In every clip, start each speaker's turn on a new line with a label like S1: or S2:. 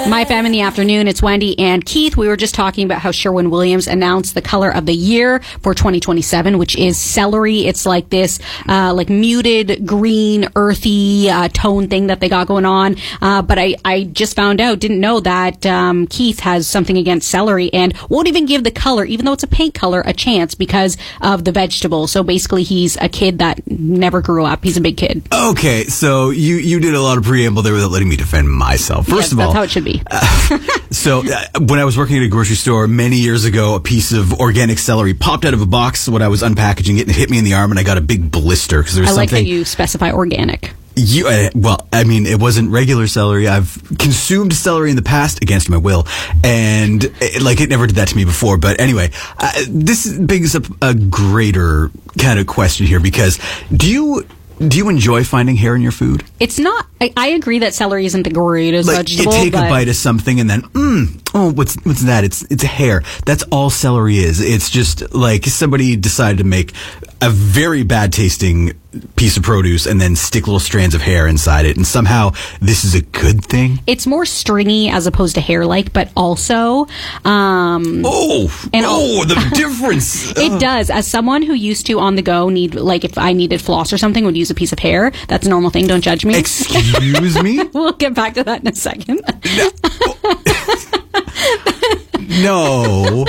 S1: My FM in the afternoon, it's Wendy and Keith. We were just talking about how Sherwin-Williams announced the color of the year for 2027, which is celery. It's like this, like muted green, earthy, tone thing that they got going on. But I just found out, didn't know that, Keith has something against celery and won't even give the color, even though it's a paint color, a chance because of the vegetable. So basically he's a kid that never grew up. He's a big kid.
S2: Okay, so you did a lot of preamble there without letting me defend myself. First of all,
S1: that's how it should be.
S2: So when I was working at a grocery store many years ago, a piece of organic celery popped out of a box when I was unpackaging it and it hit me in the arm and I got a big blister because there was
S1: like
S2: something.
S1: that you specify organic.
S2: Well, I mean, it wasn't regular celery. I've consumed celery in the past against my will, and it never did that to me before. But anyway, this brings up a greater kind of question here because do you enjoy finding hair in your food? It's
S1: not. I agree that celery isn't the greatest vegetable.
S2: You take a bite of something and then, what's that? It's hair. That's all celery is. It's just like somebody decided to make a very bad tasting piece of produce and then stick little strands of hair inside it, and somehow this is a good thing. It's more stringy as opposed to hair-like, but also the difference.
S1: It does. As someone who used to on the go if I needed floss or something, would use a piece of hair. That's a normal thing. Don't judge me.
S2: Excuse me?
S1: We'll get back to that in a second.
S2: No.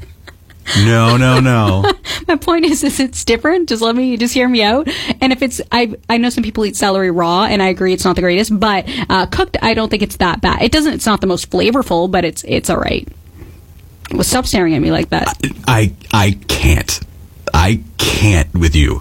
S1: My point is it's different. Just hear me out. And if it's, I know some people eat celery raw, and I agree it's not the greatest, but cooked, I don't think it's that bad. It's not the most flavorful, but it's all right. Well, stop staring at me like that.
S2: I can't. I can't with you.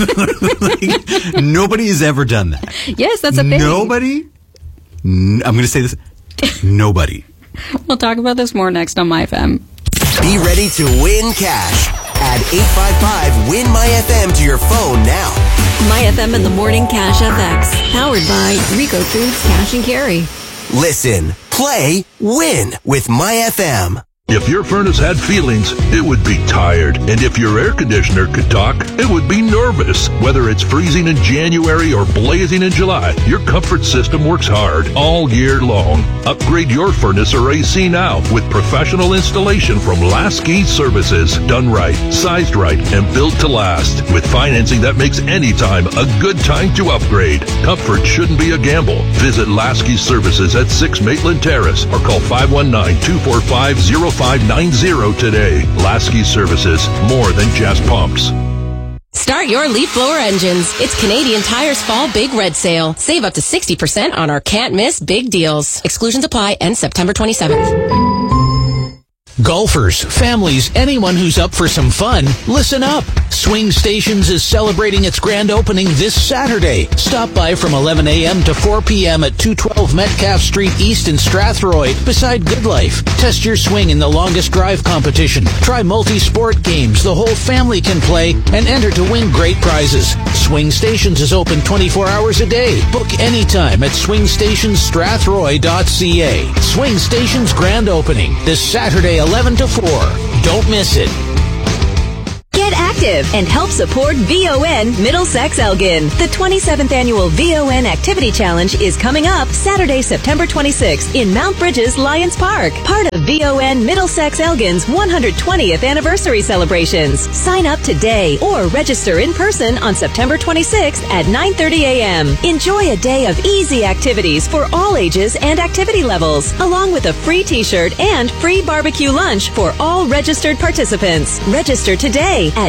S2: Nobody has ever done that.
S1: Yes, that's a thing.
S2: Nobody. I'm going to say this. Nobody.
S1: We'll talk about this more next on MyFM.
S3: Be ready to win cash. Add 855-WIN-MyFM to your phone now.
S4: MyFM in the Morning Cash FX. Powered by Rico Foods Cash and Carry.
S3: Listen, play, win with MyFM.
S5: If your furnace had feelings, it would be tired. And if your air conditioner could talk, it would be nervous. Whether it's freezing in January or blazing in July, your comfort system works hard all year long. Upgrade your furnace or AC now with professional installation from Lasky Services. Done right, sized right, and built to last. With financing that makes any time a good time to upgrade. Comfort shouldn't be a gamble. Visit Lasky Services at 6 Maitland Terrace or call 519-245-0590 today. Lasky Services, more than just pumps.
S6: Start your leaf blower engines. It's Canadian Tire's Fall Big Red Sale. Save up to 60% on our can't miss big deals. Exclusions apply, end September 27th.
S7: Golfers, families, anyone who's up for some fun, listen up. Swing Stations is celebrating its grand opening this Saturday. Stop by from 11 a.m. to 4 p.m. at 212 Metcalfe Street East in Strathroy, beside Good Life. Test your swing in the longest drive competition. Try multi-sport games the whole family can play and enter to win great prizes. Swing Stations is open 24 hours a day. Book anytime at swingstationsstrathroy.ca. Swing Stations grand opening this Saturday 11 to 4. Don't miss it.
S4: Get active and help support VON Middlesex Elgin. The 27th Annual VON Activity Challenge is coming up Saturday, September 26th in Mount Bridges Lions Park. Part of VON Middlesex Elgin's 120th anniversary celebrations. Sign up today or register in person on September 26th at 9:30 a.m. Enjoy a day of easy activities for all ages and activity levels, along with a free t-shirt and free barbecue lunch for all registered participants. Register today at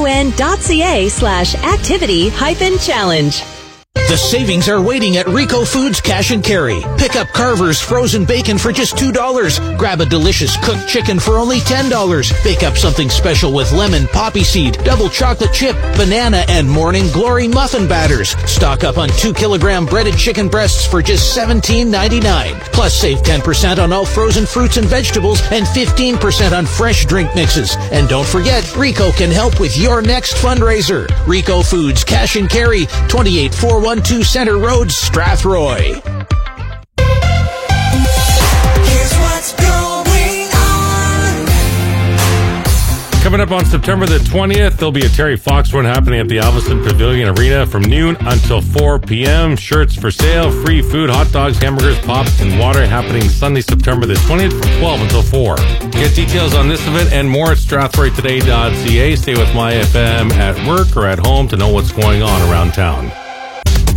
S4: von.ca/activity-challenge.
S7: The savings are waiting at Rico Foods Cash and Carry. Pick up Carver's frozen bacon for just $2. Grab a delicious cooked chicken for only $10. Bake up something special with lemon, poppy seed, double chocolate chip, banana, and morning glory muffin batters. Stock up on 2-kilogram breaded chicken breasts for just $17.99. Plus save 10% on all frozen fruits and vegetables and 15% on fresh drink mixes. And don't forget, Rico can help with your next fundraiser. Rico Foods Cash and Carry, 28412 Center Road, Strathroy.
S8: Here's what's going on. Coming up on September the 20th, there'll be a Terry Fox run happening at the Alveston Pavilion Arena from noon until 4 p.m. Shirts for sale, free food, hot dogs, hamburgers, pops, and water happening Sunday, September the 20th from 12 until 4. Get details on this event and more at StrathroyToday.ca. Stay with My FM at work or at home to know what's going on around town.